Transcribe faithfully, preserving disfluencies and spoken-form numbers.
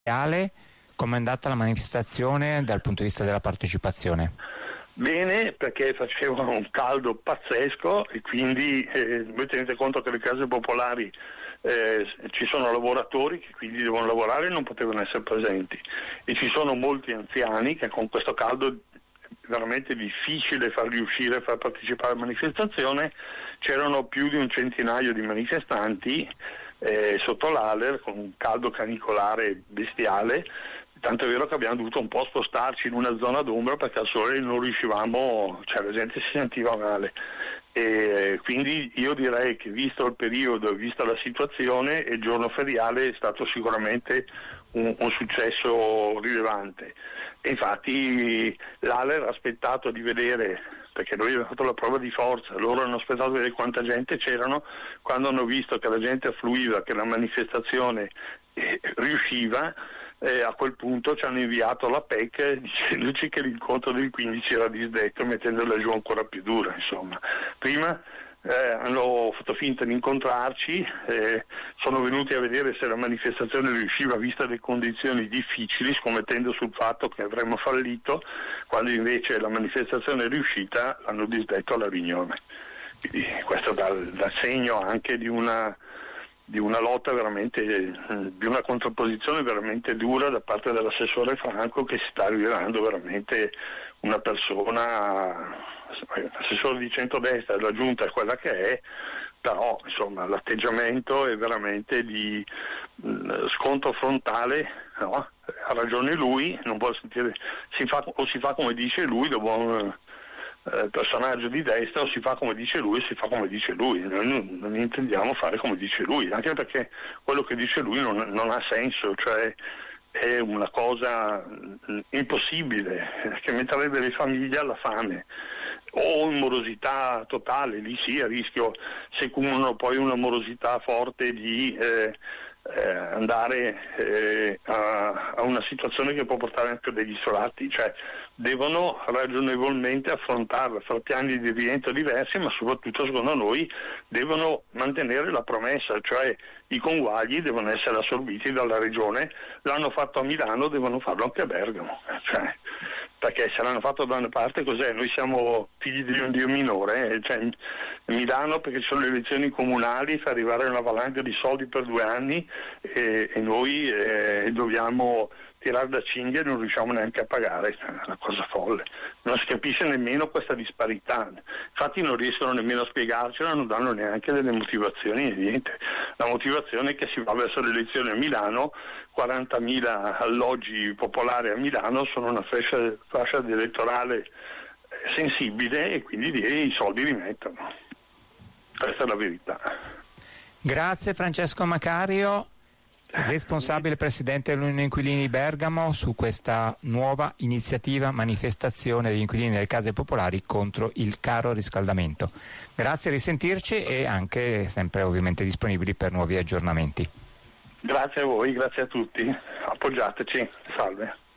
Come è andata la manifestazione dal punto di vista della partecipazione? Bene, perché faceva un caldo pazzesco e quindi eh, voi tenete conto che le case popolari eh, ci sono lavoratori che quindi devono lavorare e non potevano essere presenti, e ci sono molti anziani che con questo caldo è veramente difficile farli uscire e far partecipare alla manifestazione. C'erano più di un centinaio di manifestanti eh, sotto l'Aler con un caldo canicolare bestiale. Tanto è vero che abbiamo dovuto un po' spostarci in una zona d'ombra perché al sole non riuscivamo, cioè la gente si sentiva male. E quindi io direi che visto il periodo, vista la situazione, il giorno feriale è stato sicuramente un, un successo rilevante. E infatti l'Aler ha aspettato di vedere, perché noi abbiamo fatto la prova di forza, loro hanno aspettato di vedere quanta gente c'erano. Quando hanno visto che la gente affluiva, che la manifestazione eh, riusciva, Eh, a quel punto ci hanno inviato la P E C dicendoci che l'incontro del quindici era disdetto, mettendola giù ancora più dura. Insomma, prima eh, hanno fatto finta di incontrarci, eh, sono venuti a vedere se la manifestazione riusciva vista le condizioni difficili, scommettendo sul fatto che avremmo fallito. Quando invece la manifestazione è riuscita l'hanno disdetto alla riunione. Quindi questo dà, dà segno anche di una di una lotta veramente, di una contrapposizione veramente dura da parte dell'assessore Franco, che si sta rivelando veramente una persona, l'assessore di centrodestra, la giunta è quella che è, però insomma l'atteggiamento è veramente di mh, scontro frontale, no? Ha ragione lui, non vuole sentire, si fa, o si fa come dice lui, da buon Eh, personaggio di destra, o si fa come dice lui o si fa come dice lui. Noi non, non intendiamo fare come dice lui, anche perché quello che dice lui non, non ha senso, cioè è una cosa impossibile che metterebbe le famiglie alla fame o in morosità totale. Lì sì, a rischio, se uno poi una morosità forte di eh, eh, andare eh, a, a una situazione che può portare anche degli sfratti, cioè devono ragionevolmente affrontarla, fare piani di rientro diversi, ma soprattutto secondo noi devono mantenere la promessa, cioè i conguagli devono essere assorbiti dalla regione. L'hanno fatto a Milano, devono farlo anche a Bergamo, cioè, perché se l'hanno fatto da una parte cos'è? Noi siamo figli di un dio minore, eh? Cioè, Milano perché ci sono le elezioni comunali, fa arrivare una valanga di soldi per due anni e, e noi eh, dobbiamo tirare da cinghia e non riusciamo neanche a pagare, è una cosa folle. Non si capisce nemmeno questa disparità, infatti non riescono nemmeno a spiegarcela, non danno neanche delle motivazioni, niente. La motivazione è che si va verso le elezioni a Milano, quarantamila alloggi popolari a Milano sono una fascia, fascia elettorale sensibile e quindi i soldi li mettono. Questa è la verità. Grazie Francesco Macario, responsabile presidente dell'Unione Inquilini di Bergamo, su questa nuova iniziativa manifestazione degli inquilini delle case popolari contro il caro riscaldamento. Grazie, a risentirci, e anche sempre ovviamente disponibili per nuovi aggiornamenti. Grazie a voi, grazie a tutti, appoggiateci, salve.